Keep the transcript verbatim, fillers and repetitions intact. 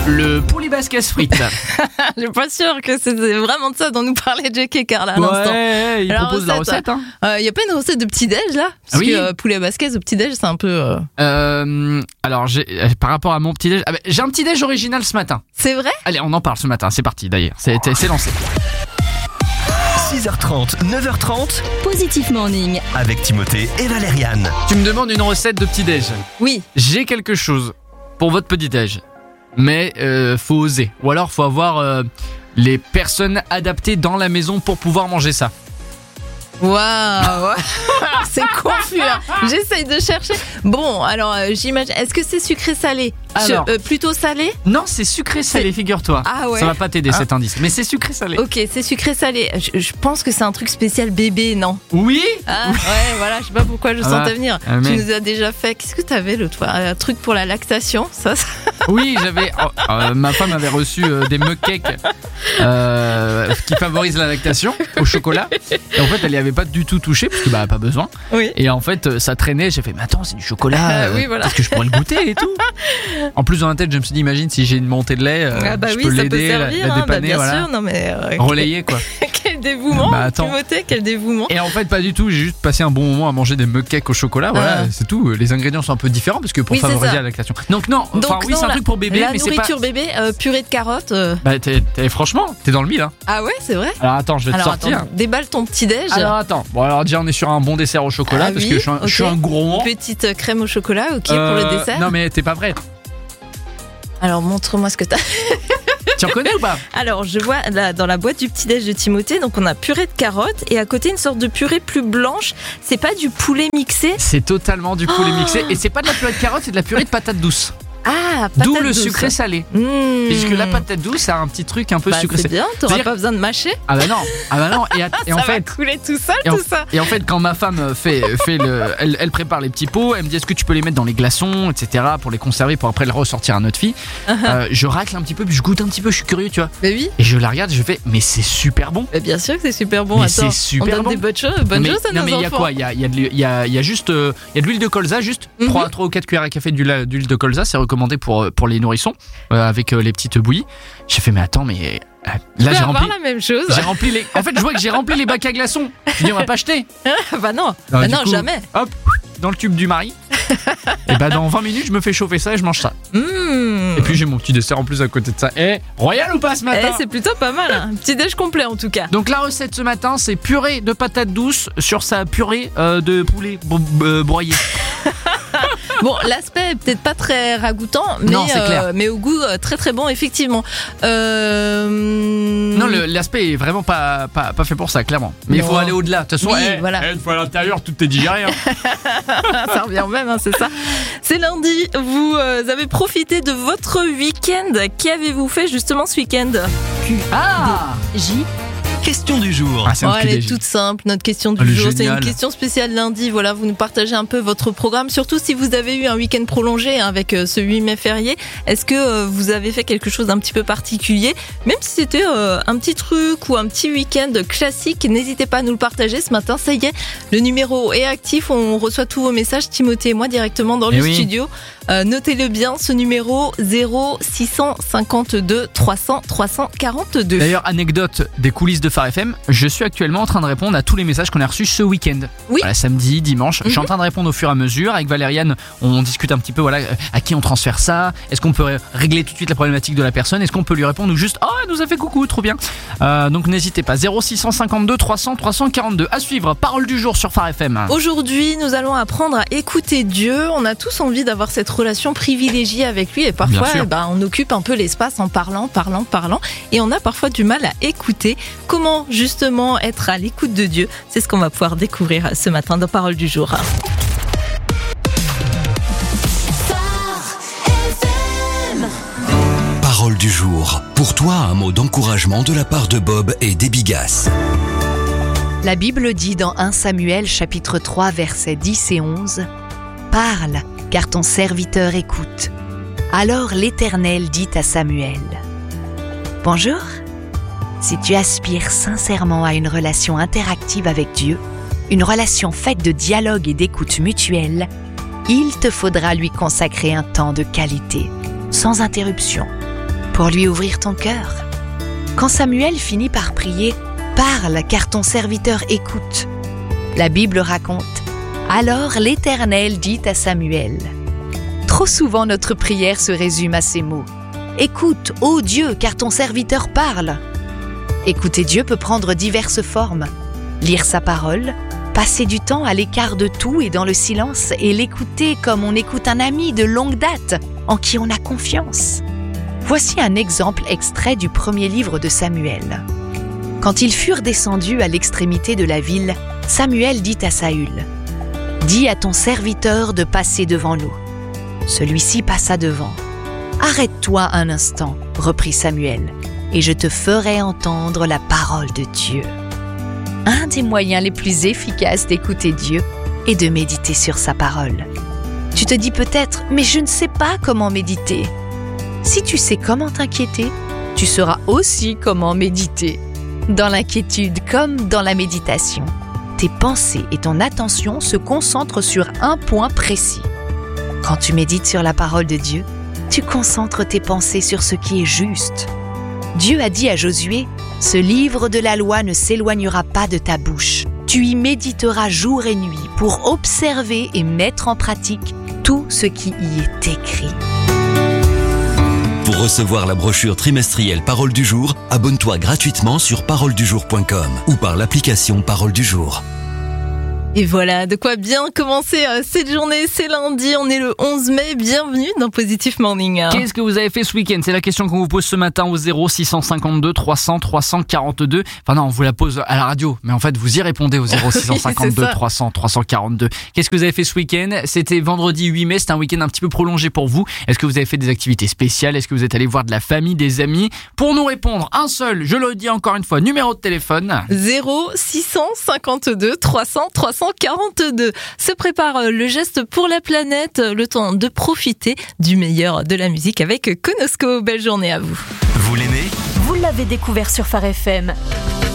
Le poulet basquez frites. Je suis pas sûre que c'était vraiment de ça dont nous parlait Jack et Carla à l'instant. Ouais, il Alors, propose la recette. Il hein. n'y euh, a pas une recette de petit-déj là? Parce ah oui. que euh, poulet basquez au petit-déj, c'est un peu... Euh... Euh, alors, j'ai, par rapport à mon petit-déj... Ah bah, j'ai un petit-déj original ce matin. C'est vrai? Allez, on en parle ce matin, c'est parti d'ailleurs. C'est, c'est lancé. six heures trente, neuf heures trente, Positif Morning. avec Timothée et Valériane. Tu me demandes une recette de petit-déj. Oui. J'ai quelque chose pour votre petit-déj. Mais euh, faut oser. Ou alors faut avoir euh, les personnes adaptées dans la maison pour pouvoir manger ça. Waouh. C'est confus là. J'essaye de chercher. Bon, alors euh, j'imagine... Est-ce que c'est sucré-salé? Alors. euh, Plutôt salé? Non, c'est sucré-salé, figure-toi. Ah ouais. Ça va pas t'aider Ah. cet indice. Mais c'est sucré-salé. Ok, c'est sucré-salé. Je, je pense que c'est un truc spécial bébé, non? Oui. Ah ouais, voilà, je sais pas pourquoi je Ah sentais bah, venir. ah, mais- Tu nous as déjà fait. Qu'est-ce que t'avais l'autre fois? Un truc pour la lactation, ça, ça... Oui, j'avais. oh, euh, ma femme avait reçu euh, des muckcakes euh, qui favorisent la lactation au chocolat. Et en fait, elle y avait pas du tout touché parce que bah pas besoin. Oui. Et en fait, euh, ça traînait. J'ai fait, mais attends, c'est du chocolat. euh, Oui, voilà. Est-ce que je pourrais le goûter et tout? En plus, dans la tête, je me suis dit, imagine si j'ai une montée de lait, euh, Ah bah je oui, peux ça peut l'aider, la, servir, la hein, bah dépanner, bien voilà. sûr. Non mais euh, Relayer quoi. quel dévouement, Bah, attends. Timothée, quel dévouement. Et en fait, pas du tout. J'ai juste passé un bon moment à manger des muckcakes au chocolat. Voilà, Ah. c'est tout. Les ingrédients sont un peu différents parce que pour Oui, c'est favoriser ça. la lactation. Donc non. Donc Enfin oui, non, c'est un la- truc pour bébé, La mais c'est pas. nourriture bébé, euh, purée de carottes. euh. Bah t'es, t'es- franchement, t'es dans le mille. Hein. Ah ouais, c'est vrai. Alors attends, je vais te Alors sortir. attends, déballe ton petit déj. Alors attends, bon alors déjà on est sur un bon dessert au chocolat Ah parce oui, que je suis un, je suis ok. un gourmand. Petite euh, crème au chocolat, ok pour Euh, le dessert. Non mais t'es pas prête. Alors montre-moi ce que t'as. Tu reconnais ou pas? Alors je vois là dans la boîte du petit déj de Timothée, donc on a purée de carottes et à côté une sorte de purée plus blanche. C'est pas du poulet mixé? C'est totalement du poulet Oh. mixé et c'est pas de la purée de carotte, c'est de la purée de patates douces. Ah, D'où patate le douce. sucré salé. Mmh. Puisque la patate douce, ça a un petit truc un peu Bah, sucré c'est salé. bien, t'auras C'est-à-dire- pas besoin de mâcher. Ah bah non, ah bah non. Et, à- et en ça fait, va couler tout seul, et en, tout ça. et en fait, quand ma femme fait, fait le, elle, elle prépare les petits pots, elle me dit est-ce que tu peux les mettre dans les glaçons, et cetera pour les conserver pour après les ressortir à notre fille. Euh, je racle un petit peu, puis je goûte un petit peu, je suis curieux, tu vois. Mais oui, Et je la regarde, et je fais mais c'est super bon. mais bien sûr que c'est super bon. Mais Attends, c'est super on donne bon. des bonnes choses, bonnes mais, choses à non nos mais il y a enfants. quoi? Il y a, il y, a de l'hu- il y, a, il y a juste euh, il y a de l'huile de colza, juste Mhm. trois ou quatre cuillères à café d'huile, d'huile de colza, c'est recommandé pour, pour les nourrissons euh, avec euh, les petites bouillies. J'ai fait mais attends mais euh, là Tu peux j'ai avoir rempli la même chose. j'ai rempli les en fait je vois que j'ai rempli les bacs à glaçons. Je dis on va pas acheter. bah non, Alors, bah du non, coup, jamais. Hop, dans le tube du mari. Et bah dans vingt minutes je me fais chauffer ça et je mange ça. Mmh. Et puis j'ai mon petit dessert en plus à côté de ça. Et royal ou pas ce Eh, matin? c'est plutôt pas mal, hein. Petit déj complet en tout cas. Donc la recette ce matin, c'est purée de patates douces sur sa purée euh, de poulet bro- euh, broyé. Bon, l'aspect est peut-être pas très ragoûtant, mais, Non, c'est clair. euh, mais au goût euh, très très bon, effectivement. Euh... Non, le- l'aspect est vraiment pas, pas, pas fait pour ça, clairement. Mais il faut Non. aller au-delà. De toute façon, Oui, eh, voilà. eh, une fois à l'intérieur, tout est digéré. Hein. Ça revient au même, hein, c'est ça. C'est lundi, vous euh, avez profité de votre week-end. Qu'avez-vous fait justement ce week-end? Ah, J. Question du jour. ah c'est Oh, un elle est Q D J. toute simple, notre question du Elle est jour. C'est une géniale. question spéciale lundi. Voilà, vous nous partagez un peu votre programme, surtout si vous avez eu un week-end prolongé hein, avec euh, ce huit mai férié. Est-ce que euh, vous avez fait quelque chose d'un petit peu particulier? Même si c'était euh, un petit truc ou un petit week-end classique, n'hésitez pas à nous le partager ce matin. Ça y est, le numéro est actif. On reçoit tous vos messages, Timothée et moi, directement dans Eh le oui. studio. Euh, notez-le bien, ce numéro zéro six cent cinquante-deux trois cents trois cent quarante-deux. D'ailleurs, anecdote des coulisses de Phare F M, je suis actuellement en train de répondre à tous les messages qu'on a reçus ce week-end. Oui. Voilà, samedi, dimanche. Je suis Mhm. en train de répondre au fur et à mesure. Avec Valériane, on discute un petit peu, voilà, euh, à qui on transfère ça. Est-ce qu'on peut ré- régler tout de suite la problématique de la personne? Est-ce qu'on peut lui répondre ou juste, oh, elle nous a fait coucou, trop bien. Euh, donc n'hésitez pas, zéro six cent cinquante-deux trois cents trois cent quarante-deux. À suivre, parole du jour sur Phare F M. Aujourd'hui, nous allons apprendre à écouter Dieu. On a tous envie d'avoir cette relation privilégiée avec lui et parfois, Bien sûr. eh ben, on occupe un peu l'espace en parlant, parlant, parlant et on a parfois du mal à écouter. Comment justement être à l'écoute de Dieu? C'est ce qu'on va pouvoir découvrir ce matin dans Parole du jour. Parole du jour. Pour toi, un mot d'encouragement de la part de Bob et d'Ebigas. La Bible dit dans un Samuel chapitre trois versets dix et onze « Parle, car ton serviteur écoute. Alors l'Éternel dit à Samuel « Bonjour, si tu aspires sincèrement à une relation interactive avec Dieu, une relation faite de dialogue et d'écoute mutuelle, il te faudra lui consacrer un temps de qualité, sans interruption. pour lui ouvrir ton cœur. Quand Samuel finit par prier, « Parle, car ton serviteur écoute », la Bible raconte « Alors l'Éternel dit à Samuel ». Trop souvent notre prière se résume à ces mots. « Écoute, ô Dieu, car ton serviteur parle ». Écouter Dieu peut prendre diverses formes. Lire sa parole, passer du temps à l'écart de tout et dans le silence et l'écouter comme on écoute un ami de longue date en qui on a confiance. Voici un exemple extrait du premier livre de Samuel. Quand ils furent descendus à l'extrémité de la ville, Samuel dit à Saül « Dis à ton serviteur de passer devant nous. » Celui-ci passa devant. « Arrête-toi un instant, reprit Samuel, et je te ferai entendre la parole de Dieu. » Un des moyens les plus efficaces d'écouter Dieu est de méditer sur sa parole. Tu te dis peut-être « Mais je ne sais pas comment méditer. » Si tu sais comment t'inquiéter, tu sauras aussi comment méditer. Dans l'inquiétude comme dans la méditation, tes pensées et ton attention se concentrent sur un point précis. Quand tu médites sur la parole de Dieu, tu concentres tes pensées sur ce qui est juste. Dieu a dit à Josué « Ce livre de la loi ne s'éloignera pas de ta bouche. Tu y méditeras jour et nuit pour observer et mettre en pratique tout ce qui y est écrit. » Pour recevoir la brochure trimestrielle Parole du jour, abonne-toi gratuitement sur parole du jour point com ou par l'application Parole du jour. Et voilà, de quoi bien commencer cette journée, c'est lundi, on est le onze mai, bienvenue dans Positive Morning. Qu'est-ce que vous avez fait ce week-end ? C'est la question qu'on vous pose ce matin au zéro six cent cinquante-deux trois cents trois cent quarante-deux. Enfin non, on vous la pose à la radio, mais en fait vous y répondez au zéro six cent cinquante-deux trois cents trois cent quarante-deux. Qu'est-ce que vous avez fait ce week-end ? C'était vendredi huit mai, c'était un week-end un petit peu prolongé pour vous. Est-ce que vous avez fait des activités spéciales ? Est-ce que vous êtes allé voir de la famille, des amis ? Pour nous répondre, un seul, je le dis encore une fois, numéro de téléphone. zéro six cent cinquante-deux trois cents trois cents quarante-deux. Se prépare le geste pour la planète, le temps de profiter du meilleur de la musique avec Konosko. Belle journée à vous. Vous l'aimez ? Vous l'avez découvert sur Phare F M.